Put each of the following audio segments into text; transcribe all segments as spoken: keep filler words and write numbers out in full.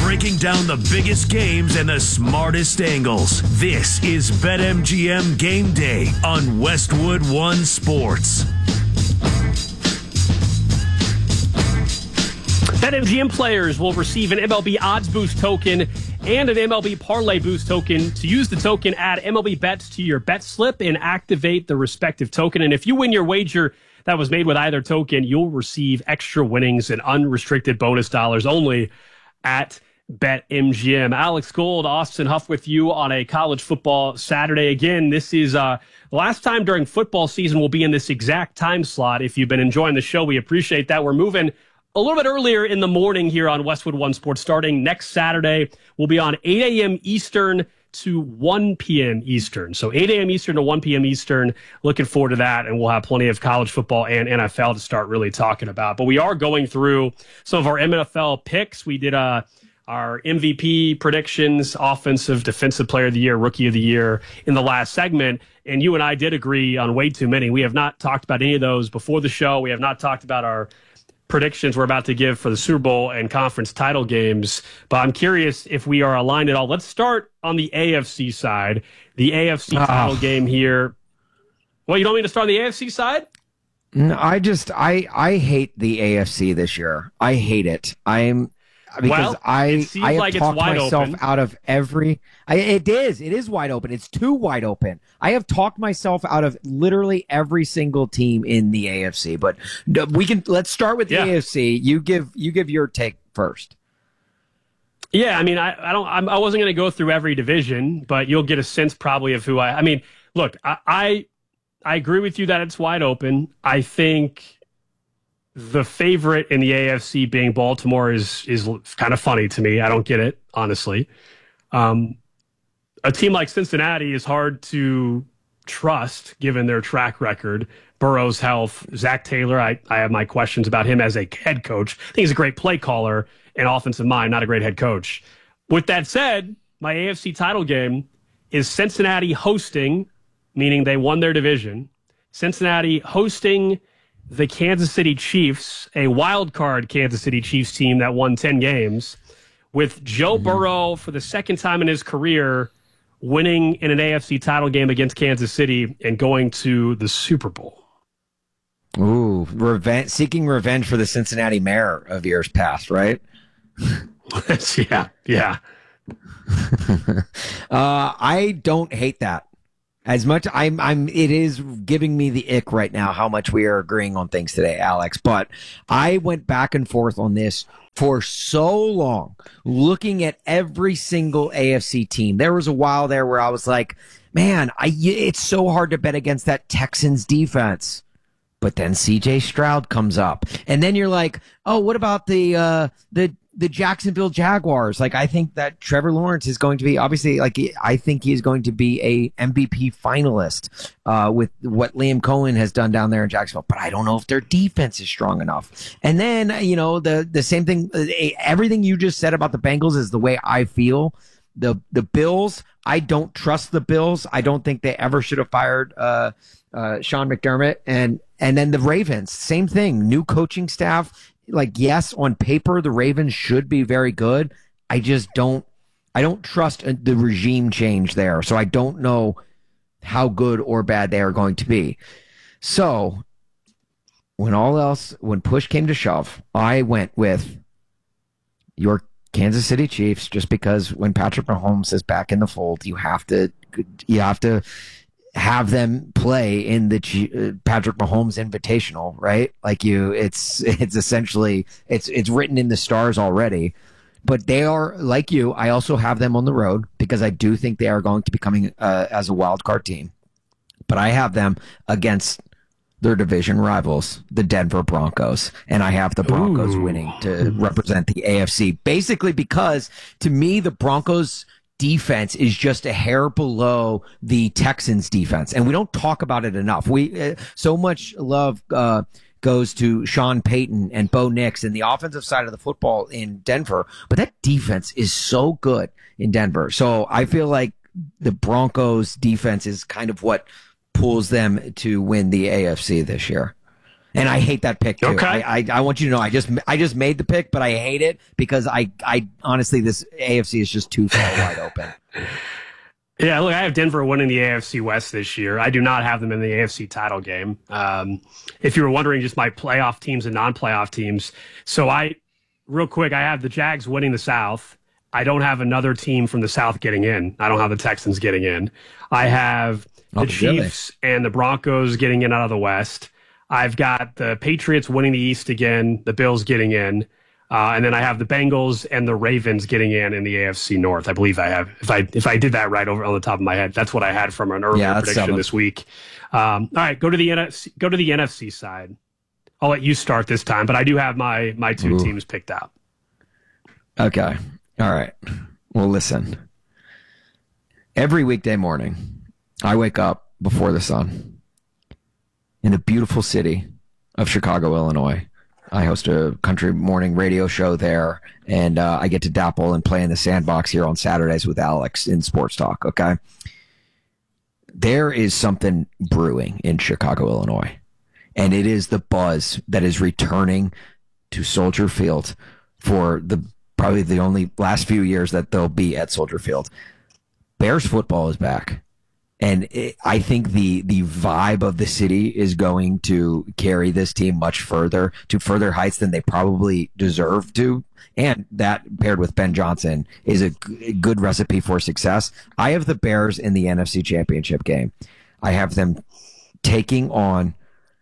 breaking down the biggest games and the smartest angles. This is BetMGM Game Day on Westwood One Sports. BetMGM players will receive an M L B Odds Boost token and an M L B Parlay Boost token. To use the token, add M L B bets to your bet slip and activate the respective token. And if you win your wager that was made with either token, you'll receive extra winnings and unrestricted bonus dollars only at BetMGM. Alex Gold, Austin Huff with you on a college football Saturday. Again, this is uh, the last time during football season we'll be in this exact time slot. If you've been enjoying the show, we appreciate that. We're moving a little bit earlier in the morning here on Westwood One Sports. Starting next Saturday, we'll be on eight a.m. Eastern to one p.m. Eastern. So eight a.m. Eastern to one p.m. Eastern. Looking forward to that, and we'll have plenty of college football and N F L to start really talking about. But we are going through some of our N F L picks. We did uh, our M V P predictions, offensive, defensive player of the year, rookie of the year in the last segment, and you and I did agree on way too many. We have not talked about any of those before the show. We have not talked about our predictions we're about to give for the Super Bowl and conference title games, but I'm curious if we are aligned at all. Let's start on the A F C side. The A F C oh. title game here. Well, you don't mean to start on the A F C side? No, I just I I hate the A F C this year. I hate it. I'm because well, I I have like talked myself open. out of every. I, it is it is wide open. It's too wide open. I have talked myself out of literally every single team in the A F C. But we can let's start with the yeah. A F C. You give you give your take first. Yeah, I mean, I, I don't. I'm, I wasn't going to go through every division, but you'll get a sense probably of who I. I mean, look, I I, I agree with you that it's wide open. I think the favorite in the A F C being Baltimore is is kind of funny to me. I don't get it, honestly. Um, a team like Cincinnati is hard to trust given their track record. Burrow's health, Zach Taylor, I, I have my questions about him as a head coach. I think he's a great play caller and offensive mind, not a great head coach. With that said, my A F C title game is Cincinnati hosting, meaning they won their division, Cincinnati hosting the Kansas City Chiefs, a wild card Kansas City Chiefs team that won ten games, with Joe mm-hmm. Burrow for the second time in his career winning in an A F C title game against Kansas City and going to the Super Bowl. Ooh, revenge, seeking revenge for the Cincinnati mayor of years past, right? yeah, yeah. uh, I don't hate that. As much I'm, I'm, it is giving me the ick right now how much we are agreeing on things today, Alex. But I went back and forth on this for so long, looking at every single A F C team. There was a while there where I was like, man, I, it's so hard to bet against that Texans defense. But then C J Stroud comes up, and then you're like, oh, what about the uh, the the Jacksonville Jaguars? Like, I think that Trevor Lawrence is going to be, obviously, like, I think he's going to be a M V P finalist uh, with what Liam Cohen has done down there in Jacksonville. But I don't know if their defense is strong enough. And then, you know, the the same thing, everything you just said about the Bengals is the way I feel. The the Bills, I don't trust the Bills. I don't think they ever should have fired uh, uh, Sean McDermott. And and then the Ravens, same thing. New coaching staff. Like, yes, on paper, the Ravens should be very good. I just don't, I don't trust the regime change there. So I don't know how good or bad they are going to be. So when all else, when push came to shove, I went with your Kansas City Chiefs, just because when Patrick Mahomes is back in the fold, you have to, you have to have them play in the uh, Patrick Mahomes Invitational, right? Like you, it's it's essentially it's it's written in the stars already. But they are, like you, I also have them on the road because I do think they are going to be coming uh, as a wild card team. But I have them against their division rivals, the Denver Broncos, and I have the Broncos Ooh. winning to represent the A F C. Basically because, to me, the Broncos defense is just a hair below the Texans defense, and we don't talk about it enough. We uh, so much love uh, goes to Sean Payton and Bo Nix and the offensive side of the football in Denver, but that defense is so good in Denver. So I feel like the Broncos defense is kind of what pulls them to win the A F C this year. And I hate that pick too. Okay. I, I I want you to know I just I just made the pick, but I hate it because I I honestly this A F C is just too far wide open. Yeah, look, I have Denver winning the A F C West this year. I do not have them in the A F C title game. Um, if you were wondering, just my playoff teams and non-playoff teams. So I, real quick, I have the Jags winning the South. I don't have another team from the South getting in. I don't have the Texans getting in. I have the Oh, Chiefs and the Broncos getting in out of the West. I've got the Patriots winning the East again, the Bills getting in, uh, and then I have the Bengals and the Ravens getting in in the A F C North. I believe I have. If I if I did that right over on the top of my head, that's what I had from an earlier Yeah, that's prediction seven. this week. Um, all right, go to the N F C. Go to the N F C side. I'll let you start this time, but I do have my my two Ooh. teams picked out. Okay. All right. Well, listen. Every weekday morning, I wake up before the sun in the beautiful city of Chicago, Illinois. I host a country morning radio show there, and uh, I get to dapple and play in the sandbox here on Saturdays with Alex in Sports Talk, okay? There is something brewing in Chicago, Illinois, and it is the buzz that is returning to Soldier Field for the probably the only last few years that they'll be at Soldier Field. Bears football is back. And it, I think the the vibe of the city is going to carry this team much further to further heights than they probably deserve to. And that paired with Ben Johnson is a g- good recipe for success. I have the Bears in the N F C Championship game. I have them taking on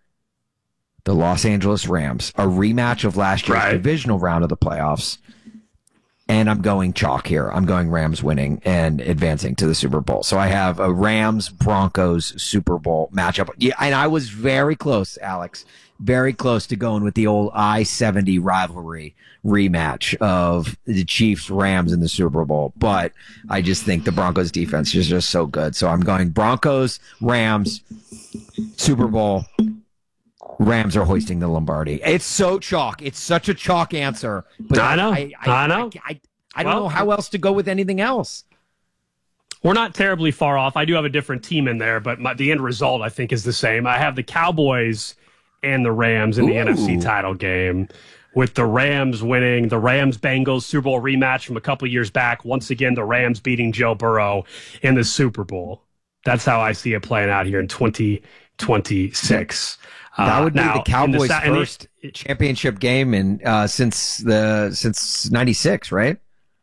the Los Angeles Rams, a rematch of last year's Right. divisional round of the playoffs. And I'm going chalk here. I'm going Rams winning and advancing to the Super Bowl. So I have a Rams Broncos Super Bowl matchup. Yeah, and I was very close, Alex, very close to going with the old I seventy rivalry rematch of the Chiefs Rams in the Super Bowl. But I just think the Broncos defense is just so good. So I'm going Broncos, Rams, Super Bowl. Rams are hoisting the Lombardi. It's so chalk. It's such a chalk answer. But I know. I, I, I know. I, I, I don't Well, know how else to go with anything else. We're not terribly far off. I do have a different team in there, but my, the end result, I think, is the same. I have the Cowboys and the Rams in the Ooh. N F C title game, with the Rams winning, the Rams-Bengals Super Bowl rematch from a couple years back. Once again, the Rams beating Joe Burrow in the Super Bowl. That's how I see it playing out here in twenty twenty-six. That would be Uh, now, the Cowboys' in the, in the- first championship game in uh, since the since ninety-six, right?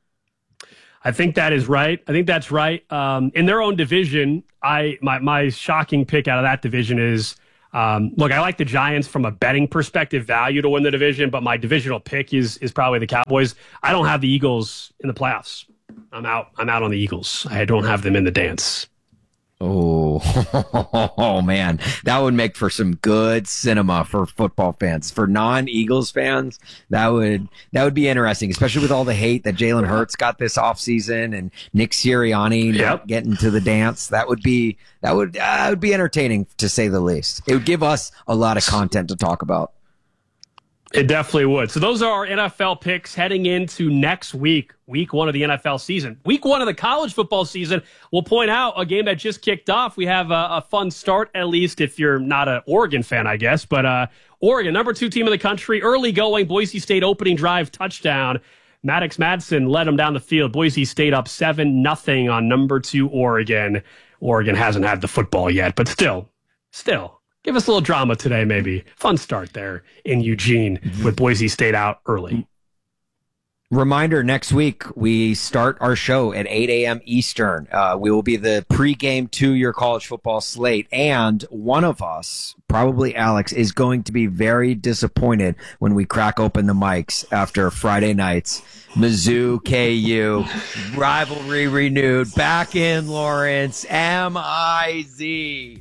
I think that is right. I think that's right. Um, in their own division, I my my shocking pick out of that division is um, look. I like the Giants from a betting perspective, value to win the division, but my divisional pick is is probably the Cowboys. I don't have the Eagles in the playoffs. I'm out. I'm out on the Eagles. I don't have them in the dance. Oh, oh man, that would make for some good cinema for football fans. For non-Eagles fans, that would that would be interesting, especially with all the hate that Jalen Hurts got this offseason and Nick Sirianni Yep. not getting to the dance. That would be that would uh, would be entertaining to say the least. It would give us a lot of content to talk about. It definitely would. So those are our N F L picks heading into next week, week one of the N F L season. Week one of the college football season, we'll point out a game that just kicked off. We have a, a fun start, at least if you're not an Oregon fan, I guess. But uh, Oregon, number two team in the country, early going, Boise State opening drive touchdown. Maddox Madsen led them down the field. Boise State up seven nothing on number two Oregon. Oregon hasn't had the football yet, but still, still. Give us a little drama today, maybe. Fun start there in Eugene with Boise State out early. Reminder, next week we start our show at eight a.m. Eastern. Uh, we will be the pregame to your college football slate. And one of us, probably Alex, is going to be very disappointed when we crack open the mics after Friday night's Mizzou K U rivalry renewed. Back in Lawrence, M I Z.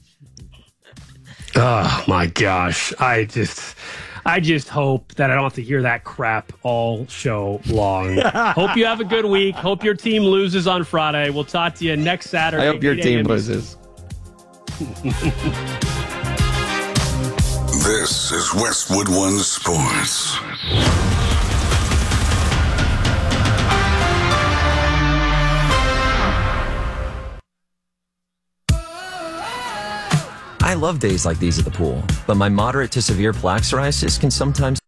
Oh my gosh. I just I just hope that I don't have to hear that crap all show long. Hope you have a good week. Hope your team loses on Friday. We'll talk to you next Saturday. I hope your eight team a.m. loses. This is Westwood One Sports. I I love days like these at the pool, but my moderate to severe plaque psoriasis can sometimes